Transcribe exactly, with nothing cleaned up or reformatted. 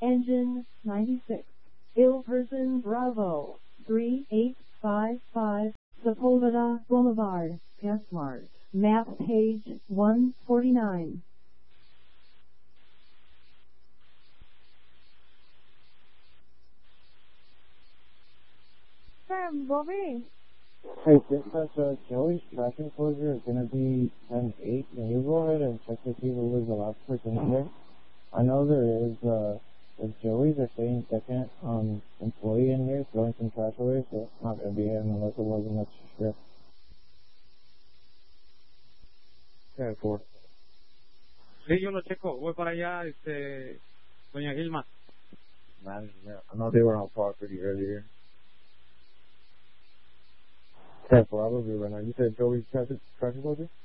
Engine ninety-six. Ill person Bravo. three eight five five. Sepulveda Boulevard. Smart. Map page one forty-nine. Sir, Bobby. Hey, dispatch, uh, Joey's trash enclosure is gonna be ten eight. Can you go ahead and check to see who was the last person in there? I know there is, uh, if Joey's a staying second, um, employee in here throwing some trash away, so it's not gonna be him unless it was an extra shift. ten four. Sí, yo lo checo. Voy para allá, este, doña Gilma. Man, yeah, I know they were on property earlier. ten four, I will be right now. You said Joey's trash, trash enclosure?